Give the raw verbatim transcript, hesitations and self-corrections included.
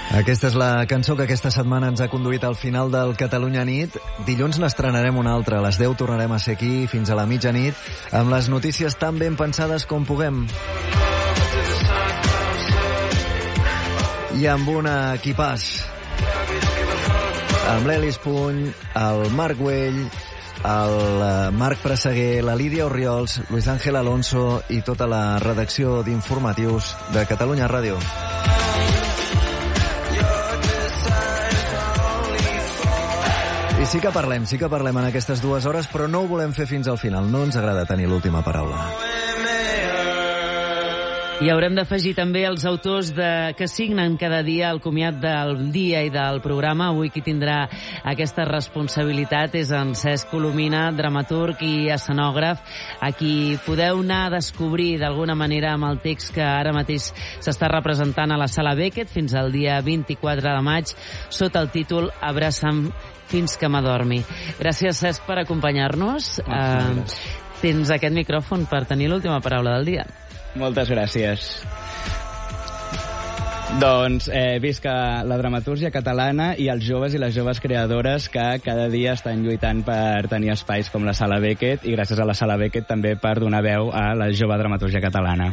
Aquesta és la cançó que aquesta setmana ens ha conduït al final del Catalunya Nit. Dilluns n'estrenarem una altra. A les deu tornarem a ser aquí fins a la mitjanit amb les notícies tan ben pensades com puguem. I amb un equipàs. Amb l'Elis Puny, el Marc Güell, el Marc Presseguer, la Lídia Orriols, Luis Ángel Alonso i tota la redacció d'informatius de Catalunya Ràdio. I sí que parlem, sí que parlem en aquestes dues hores, però no ho volem fer fins al final. No ens agrada tenir l'última paraula. I haurem d'afegir també els autors de, que signen cada dia el comiat del dia i del programa. Avui qui tindrà aquesta responsabilitat és en Cesc Colomina, dramaturg i escenògraf, a qui podeu anar a descobrir d'alguna manera amb el text que ara mateix s'està representant a la Sala Beckett fins al dia vint-i-quatre de maig, sota el títol Abraça'm fins que m'adormi. Gràcies, Cesc, per acompanyar-nos. Uh, tens aquest micròfon per tenir l'última paraula del dia. Moltes gràcies. Doncs eh, visca la dramatúrgia catalana i els joves i les joves creadores que cada dia estan lluitant per tenir espais com la Sala Beckett, i gràcies a la Sala Beckett també per donar veu a la jove dramatúrgia catalana.